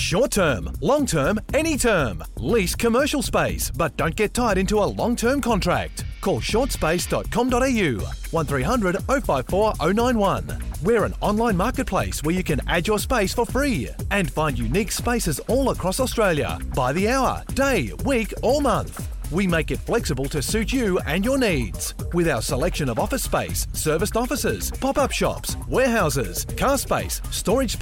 Short term, long term, any term. Lease commercial space, but don't get tied into a long-term contract. Call shortspace.com.au 1300 054 091. We're an online marketplace where you can add your space for free and find unique spaces all across Australia by the hour, day, week or month. We make it flexible to suit you and your needs. With our selection of office space, serviced offices, pop-up shops, warehouses, car space, storage space,